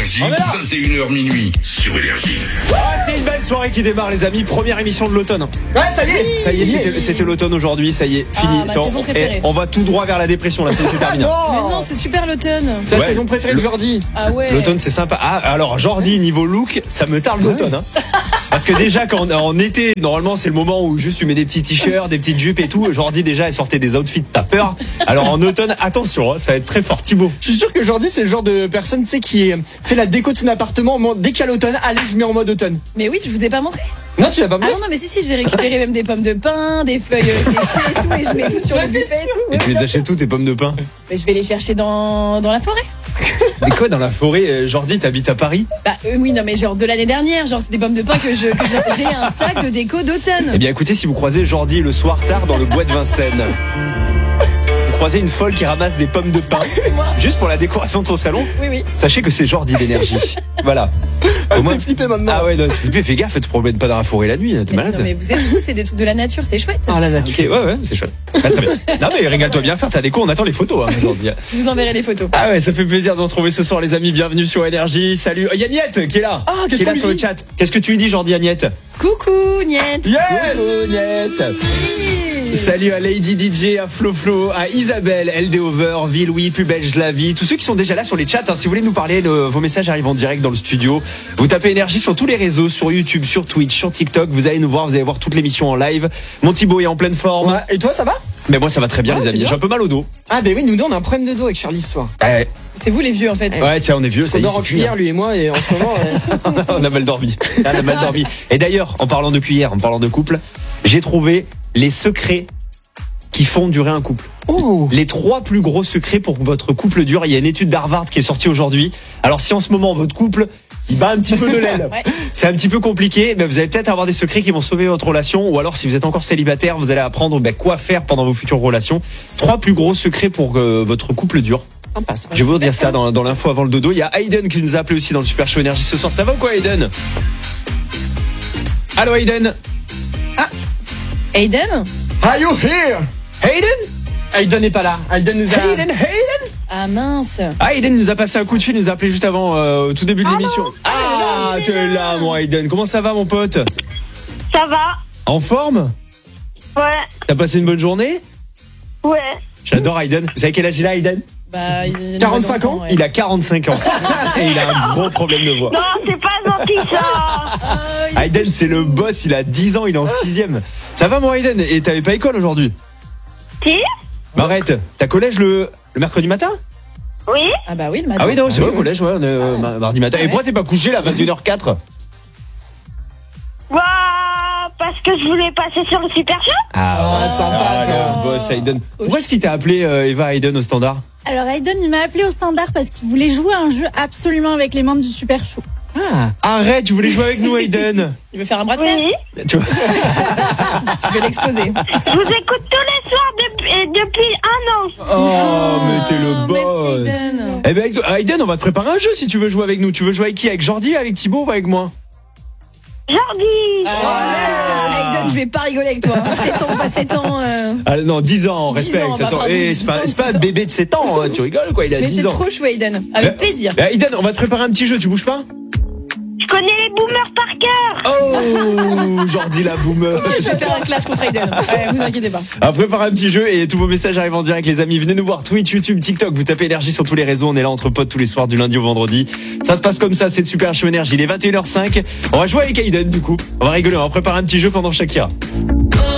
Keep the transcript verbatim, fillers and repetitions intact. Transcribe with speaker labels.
Speaker 1: Énergie, vingt et une heures minuit sur Énergie.
Speaker 2: Ah, c'est une belle soirée qui démarre, les amis. Première émission de l'automne.
Speaker 3: Ouais, ça y est.
Speaker 2: Ça y est, c'était, c'était l'automne aujourd'hui. Ça y est, fini.
Speaker 4: Ah, ma
Speaker 2: Ça,
Speaker 4: saison
Speaker 2: on,
Speaker 4: préférée.
Speaker 2: et on va tout droit vers la dépression là. C'est, c'est terminé.
Speaker 3: Oh.
Speaker 4: Mais non, c'est super l'automne.
Speaker 3: C'est la
Speaker 2: Ouais.
Speaker 3: saison préférée de Jordi.
Speaker 4: Ah ouais.
Speaker 2: L'automne, c'est sympa. Ah, alors Jordi, niveau look, ça me tarde l'automne. Hein. Parce que déjà, quand en été, normalement, c'est le moment où juste tu mets des petits t-shirts, des petites jupes et tout. Jordi, déjà, elle sortait des outfits, t'as peur. Alors en automne, attention, hein, ça va être très fort. Thibaut.
Speaker 3: Je suis sûr que Jordi, c'est le genre de personne, tu sais, qui fait la déco de son appartement. Dès qu'il y a l'automne, allez, je mets en mode automne.
Speaker 4: Mais oui, je vous ai pas montré.
Speaker 3: Non, tu l'as pas
Speaker 4: Ah
Speaker 3: montré.
Speaker 4: non, non, mais si, si, j'ai récupéré même des pommes de pin, des feuilles séchées et tout, et je mets tout sur le buffet et tout.
Speaker 2: Et tu les achètes tous tes pommes de pin?
Speaker 4: Mais je vais les chercher dans, dans la forêt.
Speaker 2: Mais quoi, dans la forêt, euh, Jordi, t'habites à Paris?
Speaker 4: Bah euh, oui, non, mais genre de l'année dernière, genre c'est des pommes de pin que je que j'ai- j'ai un sac de déco d'automne.
Speaker 2: Eh bien écoutez, si vous croisez Jordi le soir tard dans le bois de Vincennes, vous croisez une folle qui ramasse des pommes de pin juste pour la décoration de son salon,
Speaker 4: Oui, oui.
Speaker 2: sachez que c'est Jordi d'énergie. Voilà. Au moins-
Speaker 3: T'es flippé maintenant.
Speaker 2: Ah ouais, non, c'est flippé, fais gaffe, tu te promènes pas dans la forêt la nuit, t'es
Speaker 4: Mais,
Speaker 2: malade.
Speaker 4: non, mais vous êtes fous, c'est des trucs de la nature, c'est chouette.
Speaker 3: Ah, la
Speaker 2: Ok,
Speaker 3: nature.
Speaker 2: ouais, ouais, c'est chouette. Ah, très bien. Non mais régale-toi bien, faire ta déco, on attend les photos hein, aujourd'hui.
Speaker 4: Je vous enverrai les photos.
Speaker 2: Ah ouais, ça fait plaisir de vous retrouver ce soir les amis, bienvenue sur Énergie. Salut. Il y a Agnette qui est là.
Speaker 3: Ah, qu'est-ce
Speaker 2: qui est là
Speaker 3: qu'on
Speaker 2: sur
Speaker 3: lui
Speaker 2: le
Speaker 3: dit
Speaker 2: chat. Qu'est-ce que tu lui dis Jordi Agnette?
Speaker 4: Coucou, Niette.
Speaker 2: Yes Agnette. Salut à Lady D J, à Flo Flo, à Isabelle, L D Over, Villouis, plus belge la vie, tous ceux qui sont déjà là sur les chats. Hein, si vous voulez nous parler, le, vos messages arrivent en direct dans le studio. Vous tapez Énergie sur tous les réseaux, sur YouTube, sur Twitch, sur TikTok. Vous allez nous voir, vous allez voir toute l'émission en live. Mon Thibaut est en pleine forme.
Speaker 3: Ouais. Et toi, ça va?
Speaker 2: Mais moi ça va très bien
Speaker 3: Ah,
Speaker 2: les
Speaker 3: c'est
Speaker 2: amis.
Speaker 3: bien.
Speaker 2: J'ai un peu mal au dos.
Speaker 3: Ah, ben oui, nous deux, on a un problème de dos avec Charlie ce soir.
Speaker 2: Ouais,
Speaker 4: C'est vous les vieux en fait.
Speaker 2: ouais tiens on est vieux, ça
Speaker 3: On
Speaker 2: y est,
Speaker 3: dort en
Speaker 2: c'est fini.
Speaker 3: cuillère, lui et moi, et en ce moment. euh,
Speaker 2: On a mal dormi. On a mal dormi. Et d'ailleurs, en parlant de cuillère, en parlant de couple, j'ai trouvé les secrets qui font durer un couple.
Speaker 3: Oh.
Speaker 2: Les trois plus gros secrets pour que votre couple dure. Il y a une étude d'Harvard qui est sortie aujourd'hui. Alors si en ce moment votre couple il bat un petit peu de l'aile,
Speaker 4: Ouais.
Speaker 2: c'est un petit peu compliqué, mais vous allez peut-être avoir des secrets qui vont sauver votre relation. Ou alors si vous êtes encore célibataire, vous allez apprendre ben, quoi faire pendant vos futures relations. Trois plus gros secrets pour que votre couple dure.
Speaker 3: Sympa, ça.
Speaker 2: Je vais vous dire ça dans, dans l'info avant le dodo. Il y a Aiden qui nous a appelé aussi dans le Super Show Énergie ce soir. Ça va ou quoi Aiden? Allô Aiden?
Speaker 4: Aiden.
Speaker 3: Are you here?
Speaker 2: Aiden?
Speaker 3: Aiden n'est pas là. Aiden nous a.
Speaker 2: Aiden, Aiden.
Speaker 4: Ah mince.
Speaker 2: Ah, Aiden nous a passé un coup de fil, il nous a appelé juste avant, euh, au tout début de l'émission. Ah, t'es là, mon Aiden. Comment ça va, mon pote?
Speaker 5: Ça va?
Speaker 2: En forme?
Speaker 5: Ouais.
Speaker 2: T'as passé une bonne journée?
Speaker 5: Ouais.
Speaker 2: J'adore Aiden. Vous savez quel âge il a, Aiden?
Speaker 4: Bah, il a
Speaker 3: quarante-cinq ans,
Speaker 4: ouais.
Speaker 2: Il a quarante-cinq ans. Et il a un gros problème de voix.
Speaker 5: Non, c'est pas gentil ça.
Speaker 4: Ah, il-
Speaker 2: Aiden, c'est le boss, il a dix ans, il est en sixième. Ça va, mon Aiden? Et t'avais pas école aujourd'hui?
Speaker 5: Si?
Speaker 2: Bah, arrête, t'as collège le, le mercredi matin?
Speaker 5: Oui?
Speaker 4: Ah bah oui, le matin.
Speaker 2: Ah oui, non, c'est vrai, au collège, ouais, on est, euh,
Speaker 4: Ah.
Speaker 2: ma- mardi matin. Et
Speaker 4: Ouais.
Speaker 2: pourquoi t'es pas couché là, vingt et une heures quatre?
Speaker 5: Bah, parce que je voulais passer sur le Super Show.
Speaker 2: Ah,
Speaker 3: Ah, sympa,
Speaker 2: ah,
Speaker 3: toi.
Speaker 2: le boss Aiden. Pourquoi est-ce qu'il t'a appelé euh, Eva Aiden au standard?
Speaker 6: Alors Aiden, il m'a appelé au standard parce qu'il voulait jouer à un jeu absolument avec les membres du Super Show.
Speaker 3: Ah.
Speaker 2: Arrête, tu voulais jouer avec nous, Aiden?
Speaker 4: Il veut faire un bras de fer.
Speaker 5: Oui.
Speaker 2: Tu vois?
Speaker 4: Je vais l'exploser.
Speaker 5: Je vous écoute tous les soirs depuis, et depuis un an.
Speaker 2: Oh, mais t'es le
Speaker 4: Oh,
Speaker 2: boss.
Speaker 4: Merci Aiden.
Speaker 2: Eh ben, Aiden, on va te préparer un jeu si tu veux jouer avec nous. Tu veux jouer avec qui? Avec Jordi, avec Thibaut ou avec moi?
Speaker 5: Jordi.
Speaker 4: Ah, Aiden, je vais pas rigoler avec toi. Hein. sept ans, pas sept ans. euh.
Speaker 2: Ah non, dix ans,
Speaker 4: dix
Speaker 2: respecte.
Speaker 4: ans, bah,
Speaker 2: Attends,
Speaker 4: pardon,
Speaker 2: eh,
Speaker 4: dix
Speaker 2: c'est pas,
Speaker 4: ans,
Speaker 2: c'est pas un
Speaker 4: dix ans.
Speaker 2: bébé de sept ans, hein. Tu rigoles quoi, il a
Speaker 4: Mais
Speaker 2: dix
Speaker 4: t'es
Speaker 2: ans.
Speaker 4: trop chou, Aiden. Avec plaisir.
Speaker 2: Eh, Aiden, on va te préparer un petit jeu, tu bouges pas?
Speaker 5: Je connais les boomers par cœur.
Speaker 2: Oh, Jordi la boomer.
Speaker 4: Je vais faire un clash contre Aiden. Ouais, vous inquiétez pas.
Speaker 2: On va préparer un petit jeu et tous vos messages arrivent en direct, les amis. Venez nous voir, Twitch, YouTube, TikTok. Vous tapez Énergie sur tous les réseaux. On est là entre potes tous les soirs du lundi au vendredi. Ça se passe comme ça, c'est le Super Show Énergie. Il est vingt et une heures cinq. On va jouer avec Aiden du coup. On va rigoler, on va préparer un petit jeu pendant Shakira.